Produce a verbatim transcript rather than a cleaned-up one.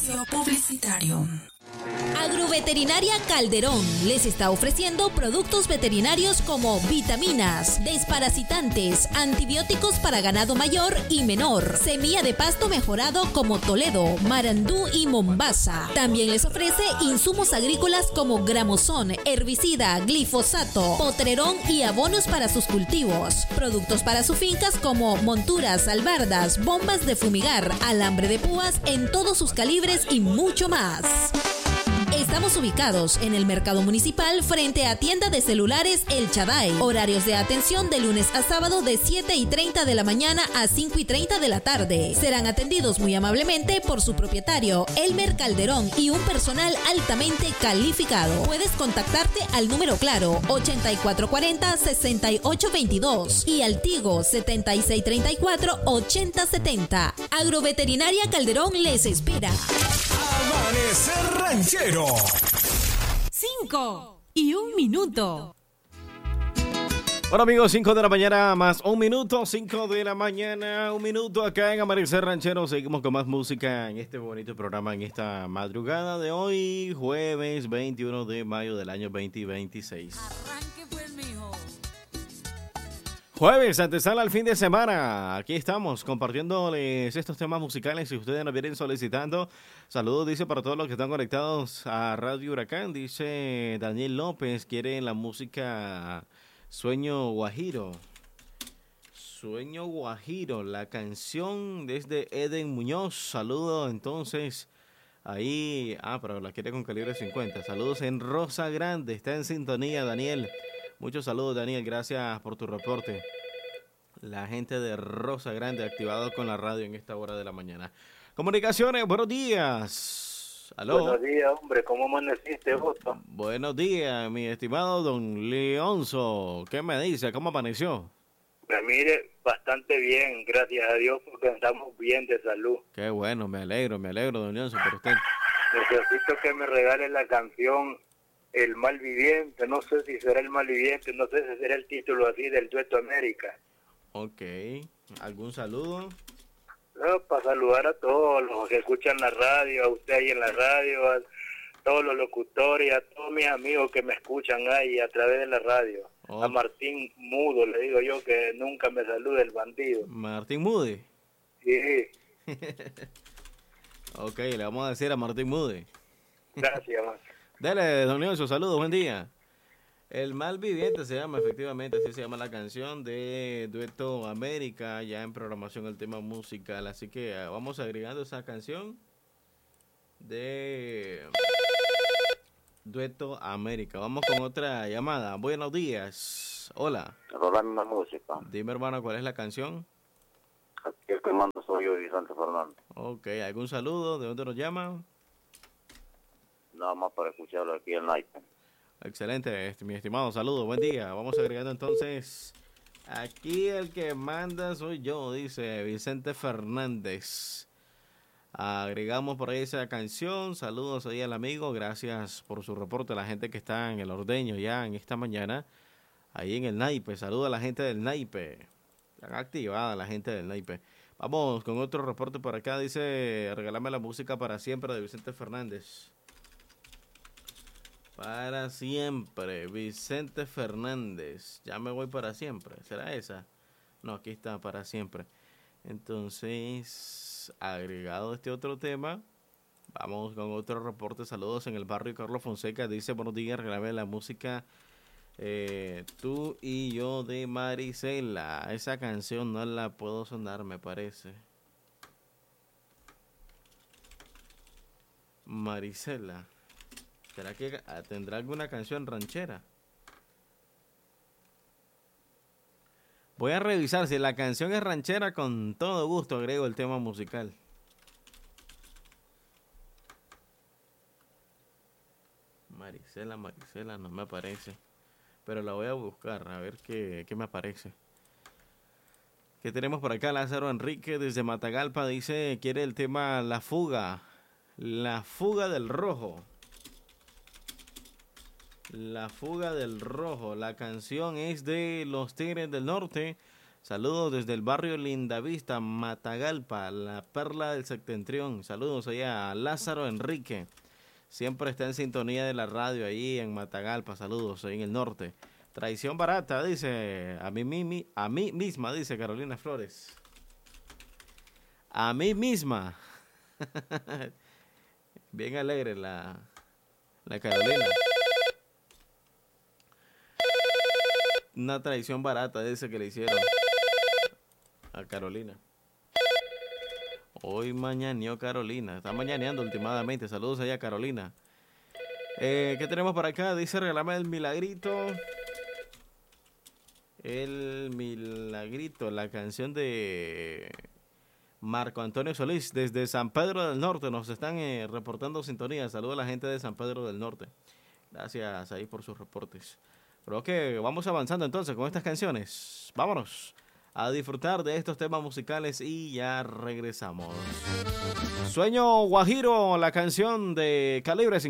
Publicitario. Agroveterinaria Calderón les está ofreciendo productos veterinarios como vitaminas, desparasitantes, antibióticos para ganado mayor y menor, semilla de pasto mejorado como Toledo, Marandú y Mombasa. También les ofrece insumos agrícolas como gramosón, herbicida, glifosato, potrerón y abonos para sus cultivos. Productos para sus fincas como monturas, albardas, bombas de fumigar, alambre de púas en todos sus calibres y mucho más. Estamos ubicados en el Mercado Municipal frente a Tienda de Celulares El Chaday. Horarios de atención de lunes a sábado de siete y treinta de la mañana a cinco y treinta de la tarde. Serán atendidos muy amablemente por su propietario, Elmer Calderón, y un personal altamente calificado. Puedes contactarte al número claro ochenta y cuatro cuarenta, sesenta y ocho veintidós y al Tigo setenta y seis treinta y cuatro, ochenta setenta. Agroveterinaria Calderón les espera. Amanecer Ranchero. Cinco y un minuto. Bueno amigos, cinco de la mañana más un minuto, cinco de la mañana, un minuto acá en Amanecer Ranchero. Seguimos con más música en este bonito programa en esta madrugada de hoy, jueves veintiuno de mayo del año veinte veintiséis. Arranque fue el mijo. Jueves, antesala al fin de semana. Aquí estamos compartiéndoles estos temas musicales. Si ustedes nos vienen solicitando, saludos, dice, para todos los que están conectados a Radio Huracán. Dice Daniel López, quiere la música Sueño Guajiro. Sueño Guajiro, la canción desde Eden Muñoz. Saludos entonces ahí. Ah, pero la quiere con calibre cincuenta. Saludos en Rosa Grande. Está en sintonía, Daniel. Muchos saludos, Daniel. Gracias por tu reporte. La gente de Rosa Grande activado con la radio en esta hora de la mañana. Comunicaciones, buenos días. ¿Aló? Buenos días, hombre. ¿Cómo amaneciste, Otto? Buenos días, mi estimado don Leonzo. ¿Qué me dice? ¿Cómo amaneció? Pues mire, bastante bien, gracias a Dios, porque estamos bien de salud. Qué bueno, me alegro, me alegro, don Leonzo, por usted. Necesito que me regale la canción El Malviviente. No sé si será El Malviviente, no sé si será el título así del Dueto América. Ok. ¿Algún saludo? No, para saludar a todos los que escuchan la radio, a usted ahí en la radio, a todos los locutores y a todos mis amigos que me escuchan ahí a través de la radio. Oh. A Martín Mudo le digo yo que nunca me salude el bandido. Martín Mude. Sí, Ok, le vamos a decir a Martín Mude. gracias, man. Dale, don Leonzo, saludos, buen día. El Malviviente se llama, efectivamente, así se llama la canción de Dueto América, ya en programación el tema musical. Así que uh, vamos agregando esa canción de Dueto América. Vamos con otra llamada. Buenos días. Hola. Rolando la música. Dime, hermano, ¿cuál es la canción? Aquí el que mando soy yo, Vicente Fernández. Ok, ¿algún saludo? ¿De dónde nos llama? Nada más para escucharlo aquí en Naipe. Excelente, este, mi estimado, saludos, buen día. Vamos agregando entonces, aquí el que manda soy yo, dice Vicente Fernández. Agregamos por ahí esa canción, saludos ahí al amigo, gracias por su reporte, la gente que está en el ordeño ya en esta mañana, ahí en el Naipe, saludos a la gente del Naipe, están activada la gente del Naipe. Vamos con otro reporte por acá, dice, regálame la música para siempre de Vicente Fernández. Para siempre, Vicente Fernández. Ya me voy para siempre. ¿Será esa? No, aquí está, para siempre. Entonces, agregado este otro tema, vamos con otro reporte. Saludos en el barrio Carlos Fonseca. Dice, buenos días, regálame la música eh, Tú y Yo de Marisela. Esa canción no la puedo sonar, me parece. Marisela. ¿Será que tendrá alguna canción ranchera? Voy a revisar. Si la canción es ranchera, con todo gusto agrego el tema musical. Marisela, Marisela, no me aparece. Pero la voy a buscar, a ver qué, qué me aparece. ¿Qué tenemos por acá? Lázaro Enrique desde Matagalpa dice, quiere el tema La Fuga. La Fuga del Rojo. La Fuga del Rojo. La canción es de Los Tigres del Norte. Saludos desde el barrio Lindavista, Matagalpa, la perla del septentrión. Saludos allá a Lázaro Enrique. Siempre está en sintonía de la radio ahí en Matagalpa. Saludos ahí en el norte. Traición barata, dice. A mí, mí, a mí misma, dice Carolina Flores. A mí misma. Bien alegre la, la Carolina. Una traición barata, dice que le hicieron a Carolina. Hoy mañaneó Carolina. Está mañaneando últimamente. Saludos allá a Carolina. Eh, ¿Qué tenemos por acá? Dice, regálame el milagrito. El milagrito, la canción de Marco Antonio Solís. Desde San Pedro del Norte nos están eh, reportando sintonía. Saludos a la gente de San Pedro del Norte. Gracias ahí por sus reportes. Creo que vamos avanzando entonces con estas canciones. Vámonos a disfrutar de estos temas musicales y ya regresamos. Sueño Guajiro, la canción de Calibre cincuenta.